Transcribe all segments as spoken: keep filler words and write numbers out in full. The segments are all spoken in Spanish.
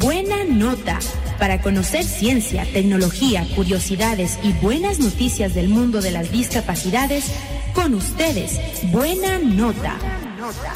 Buena Nota. Para conocer ciencia, tecnología, curiosidades y buenas noticias del mundo de las discapacidades, con ustedes, Buena Nota. Buena Nota.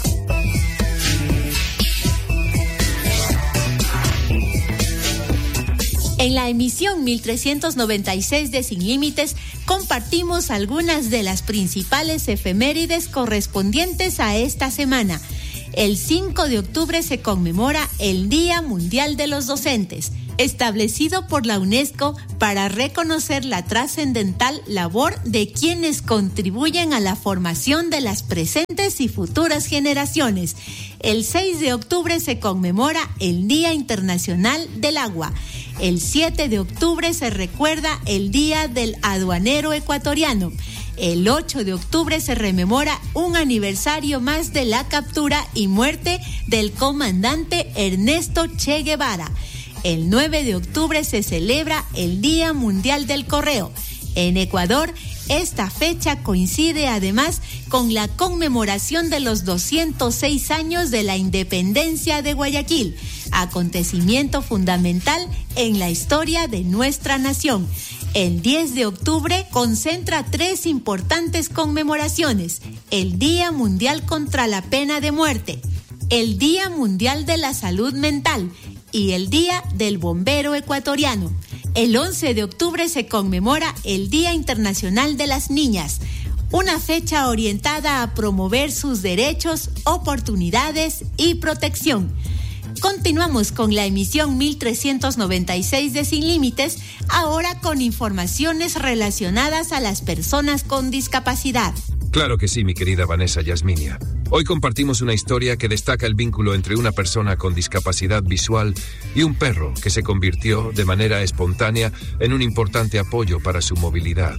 En la emisión mil trescientos noventa y seis de Sin Límites compartimos algunas de las principales efemérides correspondientes a esta semana. El cinco de octubre se conmemora el Día Mundial de los Docentes, establecido por la UNESCO para reconocer la trascendental labor de quienes contribuyen a la formación de las presentes y futuras generaciones. El seis de octubre se conmemora el Día Internacional del Agua. El siete de octubre se recuerda el Día del Aduanero Ecuatoriano. El ocho de octubre se rememora un aniversario más de la captura y muerte del comandante Ernesto Che Guevara. El nueve de octubre se celebra el Día Mundial del Correo. En Ecuador, esta fecha coincide además con la conmemoración de los doscientos seis años de la independencia de Guayaquil, acontecimiento fundamental en la historia de nuestra nación. El diez de octubre concentra tres importantes conmemoraciones: el Día Mundial contra la Pena de Muerte, el Día Mundial de la Salud Mental y el Día del Bombero Ecuatoriano. El once de octubre se conmemora el Día Internacional de las Niñas, una fecha orientada a promover sus derechos, oportunidades y protección. Continuamos con la emisión mil trescientos noventa y seis de Sin Límites, ahora con informaciones relacionadas a las personas con discapacidad. Claro que sí, mi querida Vanessa Yasminia. Hoy compartimos una historia que destaca el vínculo entre una persona con discapacidad visual y un perro que se convirtió de manera espontánea en un importante apoyo para su movilidad.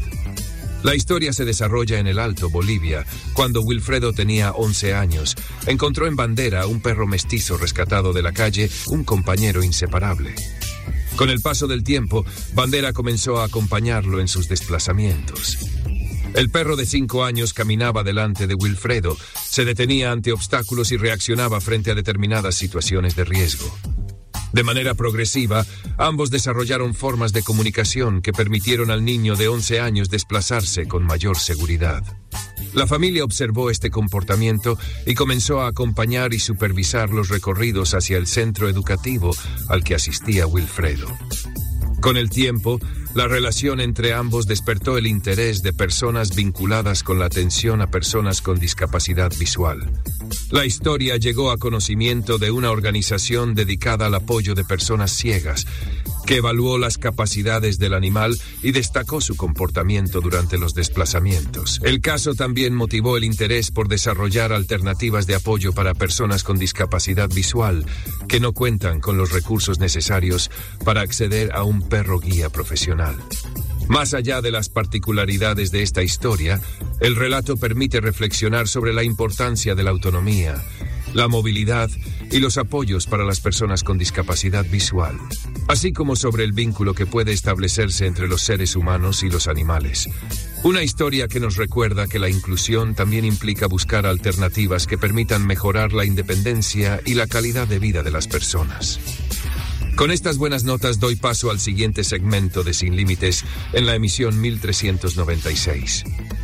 La historia se desarrolla en el Alto, Bolivia, cuando Wilfredo tenía once años. Encontró en Bandera un perro mestizo rescatado de la calle, un compañero inseparable. Con el paso del tiempo, Bandera comenzó a acompañarlo en sus desplazamientos. El perro de cinco años caminaba delante de Wilfredo, se detenía ante obstáculos y reaccionaba frente a determinadas situaciones de riesgo. De manera progresiva, ambos desarrollaron formas de comunicación que permitieron al niño de once años desplazarse con mayor seguridad. La familia observó este comportamiento y comenzó a acompañar y supervisar los recorridos hacia el centro educativo al que asistía Wilfredo. Con el tiempo, la relación entre ambos despertó el interés de personas vinculadas con la atención a personas con discapacidad visual. La historia llegó a conocimiento de una organización dedicada al apoyo de personas ciegas, que evaluó las capacidades del animal y destacó su comportamiento durante los desplazamientos. El caso también motivó el interés por desarrollar alternativas de apoyo para personas con discapacidad visual que no cuentan con los recursos necesarios para acceder a un perro guía profesional. Más allá de las particularidades de esta historia, el relato permite reflexionar sobre la importancia de la autonomía, la movilidad y los apoyos para las personas con discapacidad visual, así como sobre el vínculo que puede establecerse entre los seres humanos y los animales. Una historia que nos recuerda que la inclusión también implica buscar alternativas que permitan mejorar la independencia y la calidad de vida de las personas. Con estas buenas notas doy paso al siguiente segmento de Sin Límites en la emisión mil trescientos noventa y seis.